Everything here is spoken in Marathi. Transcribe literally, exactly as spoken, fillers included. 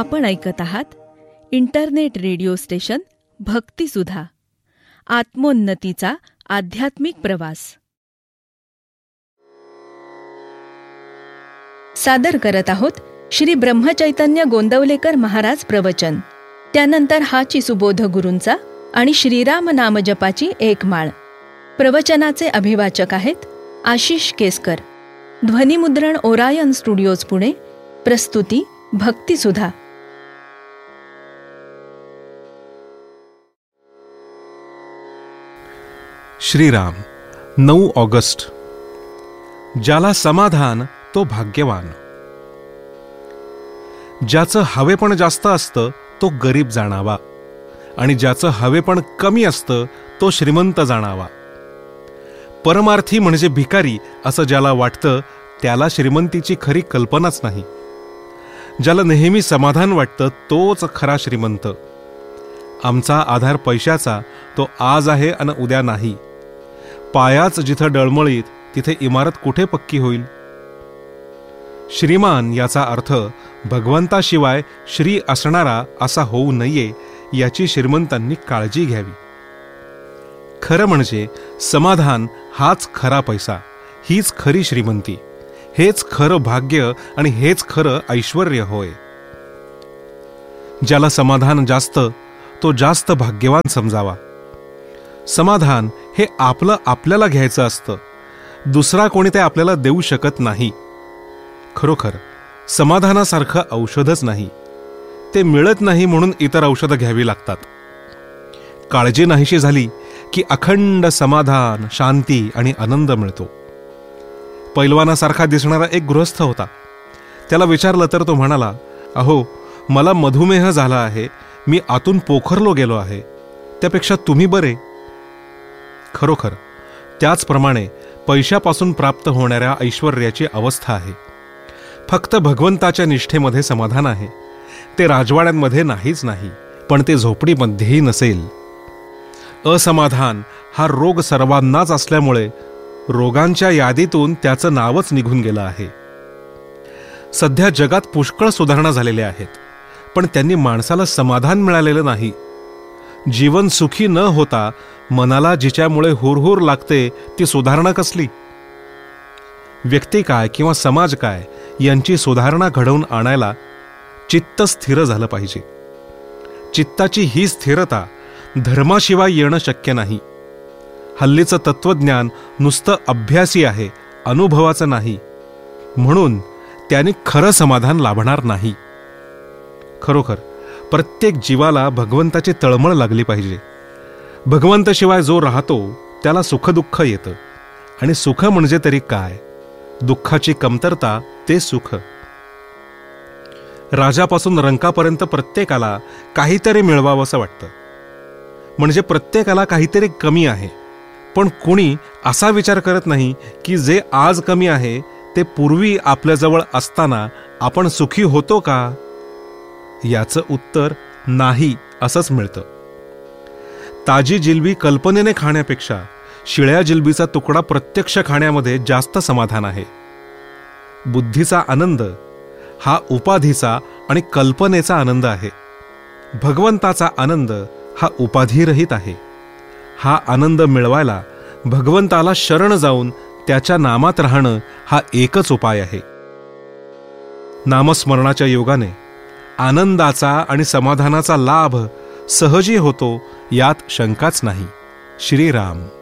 आपण ऐकत आहात इंटरनेट रेडिओ स्टेशन भक्तिसुधा, आत्मोन्नतीचा आध्यात्मिक प्रवास. सादर करत आहोत श्री ब्रह्मचैतन्य गोंदवलेकर महाराज प्रवचन. त्यानंतर हाची सुबोध गुरूंचा आणि श्रीराम नामजपाची एक माळ. प्रवचनाचे अभिवाचक आहेत आशिष केसकर. ध्वनिमुद्रण ओरायन स्टुडिओज पुणे. प्रस्तुती भक्तिसुधा. श्रीराम. नऊ ऑगस्ट. ज्याला समाधान तो भाग्यवान. ज्याचं हवेपण जास्त असतं तो गरीब जाणावा, आणि ज्याचं हवेपण कमी असतं तो श्रीमंत जाणावा. परमार्थी म्हणजे भिकारी असं ज्याला वाटतं त्याला श्रीमंतीची खरी कल्पनाच नाही. ज्याला नेहमी समाधान वाटतं तोच खरा श्रीमंत. आमचा आधार पैशाचा तो आज आहे आणि उद्या नाही. पायाच जिथं डळमळीत तिथे इमारत कुठे पक्की होईल. श्रीमान याचा अर्थ भगवंताशिवाय श्री असणारा असा होऊ नये याची श्रीमंतांनी काळजी घ्यावी. खरं म्हणजे समाधान हाच खरा पैसा, हीच खरी श्रीमंती, हेच खरं भाग्य आणि हेच खरं ऐश्वर्य होय. ज्याला समाधान जास्त तो जास्त भाग्यवान समजावा. समाधान हे आपलं आपल्याला घ्यायचं असतं, दुसरा कोणी ते आपल्याला देऊ शकत नाही. खरोखर समाधानासारखं औषधच नाही. ते मिळत नाही म्हणून इतर औषधं घ्यावी लागतात. काळजी नाहीशी झाली की अखंड समाधान, शांती आणि आनंद मिळतो. पैलवानासारखा दिसणारा एक गृहस्थ होता. त्याला विचारलं तर तो म्हणाला, अहो मला मधुमेह झाला आहे, मी आतून पोखरलो गेलो आहे, त्यापेक्षा तुम्ही बरे. खरोखर त्याचप्रमाणे पैशापासून प्राप्त होणाऱ्या ऐश्वर्याची अवस्था आहे. फक्त भगवंताच्या निष्ठेमध्ये समाधान आहे. ते राजवाड्यांमध्ये नाहीच नाही, पण ते झोपडीमध्येही नसेल. असमाधान हा रोग सर्वांनाच असल्यामुळे रोगांच्या यादीतून त्याचं नावच निघून गेलं आहे. सध्या जगात पुष्कळ सुधारणा झालेल्या आहेत, पण त्यांनी माणसाला समाधान मिळालेलं नाही. जीवन सुखी न होता मनाला जिच्यामुळे हुरहुर लागते ती सुधारणा कसली. व्यक्ती काय किंवा समाज काय यांची सुधारणा घडवून आणायला चित्त स्थिर झालं पाहिजे. चित्ताची ही स्थिरता धर्माशिवाय येणं शक्य नाही. हल्लीचं तत्वज्ञान नुसतं अभ्यासी आहे, अनुभवाचं नाही, म्हणून त्याने खरं समाधान लाभणार नाही. खरोखर प्रत्येक जीवाला भगवंताची तळमळ लागली पाहिजे. भगवंताशिवाय जो राहतो त्याला सुखदुःख येतं, आणि सुख म्हणजे तरी काय, दुःखाची कमतरता ते सुख. राजापासून रंकापर्यंत प्रत्येकाला काहीतरी मिळवावंसं वाटतं, म्हणजे प्रत्येकाला काहीतरी कमी आहे. पण कुणी असा विचार करत नाही की जे आज कमी आहे ते पूर्वी आपल्याजवळ असताना आपण सुखी होतो का. याचं उत्तर नाही असंच मिळतं. ताजी जिलबी कल्पनेने खाण्यापेक्षा शिळ्या जिलबीचा तुकडा प्रत्यक्ष खाण्यामध्ये जास्त समाधान आहे. बुद्धीचा आनंद हा उपाधीचा आणि कल्पनेचा आनंद आहे. भगवंताचा आनंद हा उपाधिरहित आहे. हा आनंद मिळवायला भगवंताला शरण जाऊन त्याच्या नामात राहणं हा एकच उपाय आहे. नामस्मरणाच्या योगाने आनंदाचा आणि समाधानाचा लाभ सहजी होतो, यात शंकाच नाही. श्रीराम.